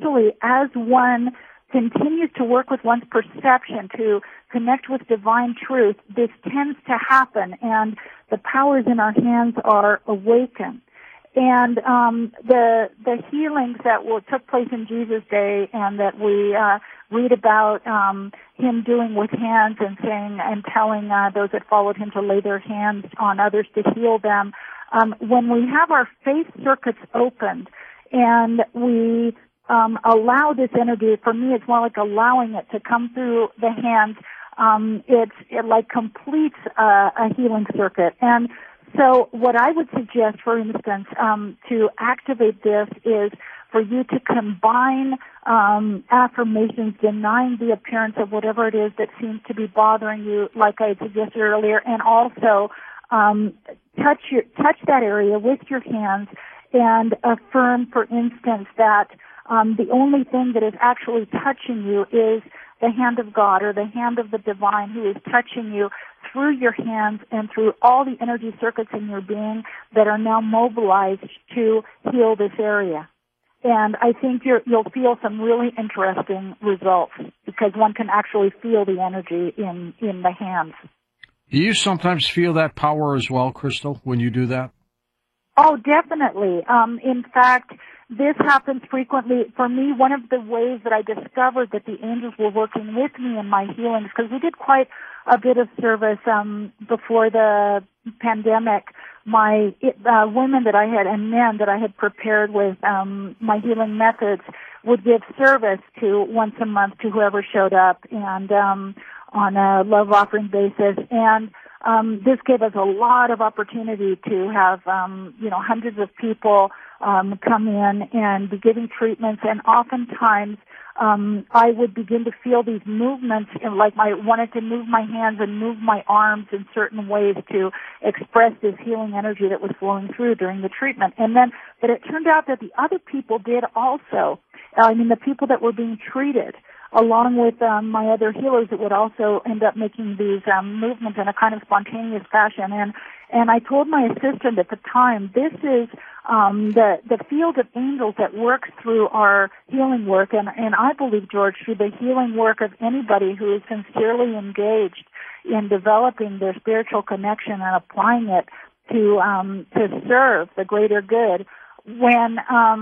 actually, as one continues to work with one's perception to connect with divine truth, this tends to happen, and the powers in our hands are awakened. And the healings that took place in Jesus' day, and that we read about him doing with hands and saying and telling those that followed him to lay their hands on others to heal them. When we have our faith circuits opened and we allow this energy, for me it's more like allowing it to come through the hands, it like completes a healing circuit. And so what I would suggest, for instance, to activate this is for you to combine affirmations denying the appearance of whatever it is that seems to be bothering you, like I suggested earlier, and also touch that area with your hands and affirm, for instance, that the only thing that is actually touching you is the hand of God or the hand of the divine who is touching you through your hands and through all the energy circuits in your being that are now mobilized to heal this area. And I think you'll feel some really interesting results because one can actually feel the energy in the hands. Do you sometimes feel that power as well, Crystal, when you do that? Oh, definitely. In fact, this happens frequently. For me, one of the ways that I discovered that the angels were working with me in my healings, because we did quite a bit of service before the pandemic, my women that I had and men that I had prepared with my healing methods would give service to once a month to whoever showed up, and on a love offering basis. And this gave us a lot of opportunity to have hundreds of people come in and be giving treatments, and oftentimes I would begin to feel these movements, and like I wanted to move my hands and move my arms in certain ways to express this healing energy that was flowing through during the treatment. And then, but it turned out that the other people did also. The people that were being treated, along with my other healers, that would also end up making these movements in a kind of spontaneous fashion. And I told my assistant at the time, this is the field of angels that works through our healing work, and I believe, George, through the healing work of anybody who is sincerely engaged in developing their spiritual connection and applying it to serve the greater good. When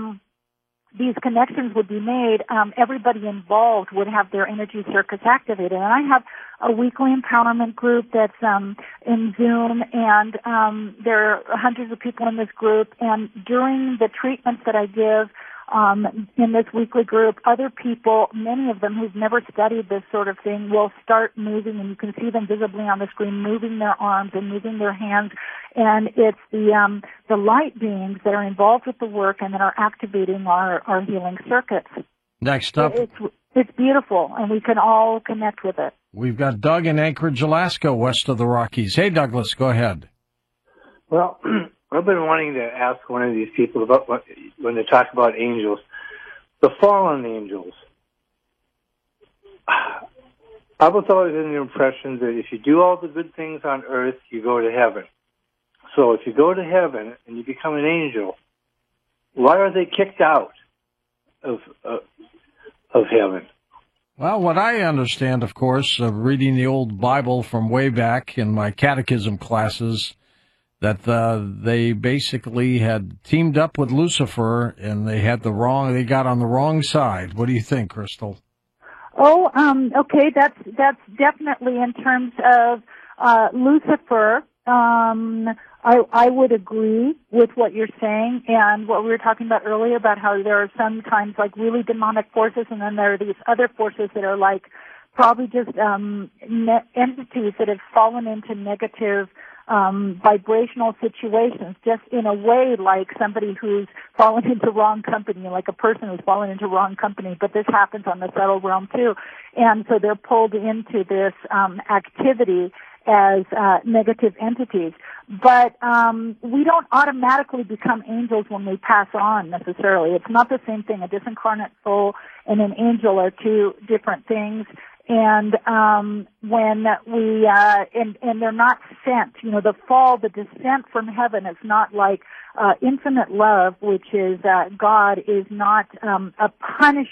these connections would be made, everybody involved would have their energy circuits activated. And I have a weekly empowerment group that's in Zoom, and there are hundreds of people in this group. And during the treatments that I give in this weekly group, other people, many of them who've never studied this sort of thing, will start moving, and you can see them visibly on the screen, moving their arms and moving their hands. And it's the light beings that are involved with the work and that are activating our healing circuits. Next up, it's beautiful, and we can all connect with it. We've got Doug in Anchorage, Alaska, west of the Rockies. Hey, Douglas, go ahead. Well, I've been wanting to ask one of these people about when they talk about angels, the fallen angels. I was always in the impression that if you do all the good things on earth, you go to heaven. So if you go to heaven and you become an angel, why are they kicked out of heaven? Well, what I understand, of course, reading the old Bible from way back in my catechism classes, that they basically had teamed up with Lucifer, and they got on the wrong side. What do you think, Crystal? Oh, okay, that's definitely in terms of Lucifer. I would agree with what you're saying, and what we were talking about earlier about how there are sometimes like really demonic forces, and then there are these other forces that are like probably just entities that have fallen into negative vibrational situations, just in a way like somebody who's fallen into wrong company, like a person who's fallen into wrong company, but this happens on the subtle realm too. And so they're pulled into this activity as negative entities. But we don't automatically become angels when we pass on necessarily. It's not the same thing. A disincarnate soul and an angel are two different things. And when we and they're not sent, the fall, the descent from heaven is not like infinite love, which is God is not a punishment